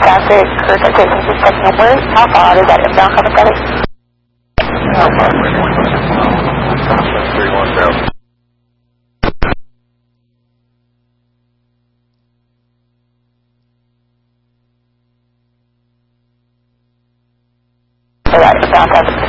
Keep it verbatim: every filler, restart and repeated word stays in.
traffic, cruise taking to Stephanie Word. How far is that inbound coming from it? How far is it? three one zero. So that inbound traffic to